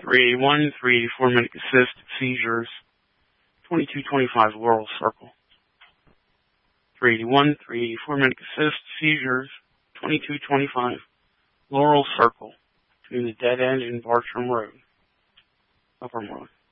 381, 384 medic assist, seizures, 2225 Laurel Circle. 381, 384 medic assist, seizures, 2225 Laurel Circle, between the Dead End and Bartram Road, Upper Moreland.